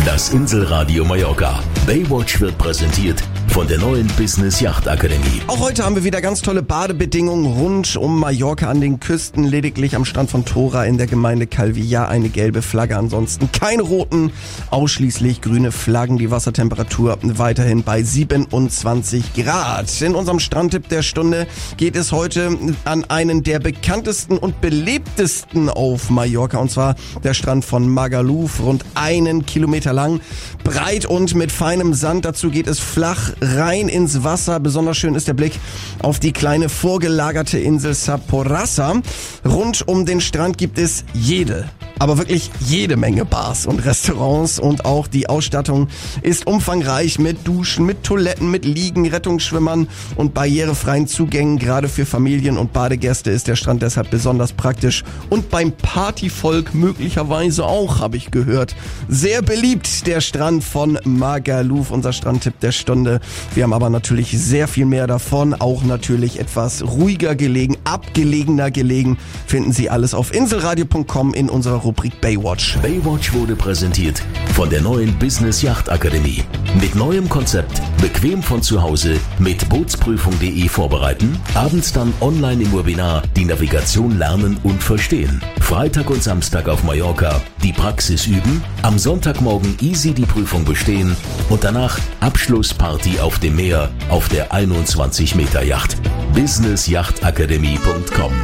Das Inselradio Mallorca. Baywatch wird präsentiert von der neuen Business Yacht Akademie. Auch heute haben wir wieder ganz tolle Badebedingungen rund um Mallorca an den Küsten. Lediglich am Strand von Tora in der Gemeinde Calvillar eine gelbe Flagge. Ansonsten keine roten, ausschließlich grüne Flaggen. Die Wassertemperatur weiterhin bei 27 Grad. In unserem Strandtipp der Stunde geht es heute an einen der bekanntesten und belebtesten auf Mallorca. Und zwar der Strand von Magaluf. Rund 1 Kilometer lang, breit und mit feinem Sand. Dazu geht es flach rein ins Wasser. Besonders schön ist der Blick auf die kleine vorgelagerte Insel Saporassa. Rund um den Strand gibt es aber wirklich jede Menge Bars und Restaurants, und auch die Ausstattung ist umfangreich mit Duschen, mit Toiletten, mit Liegen, Rettungsschwimmern und barrierefreien Zugängen. Gerade für Familien und Badegäste ist der Strand deshalb besonders praktisch und beim Partyvolk möglicherweise auch, habe ich gehört. Sehr beliebt der Strand von Magaluf, unser Strandtipp der Stunde. Wir haben aber natürlich sehr viel mehr davon, auch natürlich etwas ruhiger gelegen, abgelegener gelegen. Finden Sie alles auf inselradio.com in unserer Rubrik Baywatch. Baywatch wurde präsentiert von der neuen Business Yacht Akademie. Mit neuem Konzept, bequem von zu Hause, mit Bootsprüfung.de vorbereiten, abends dann online im Webinar die Navigation lernen und verstehen. Freitag und Samstag auf Mallorca die Praxis üben, am Sonntagmorgen easy die Prüfung bestehen und danach Abschlussparty auf dem Meer auf der 21 Meter Yacht. businessyachtakademie.com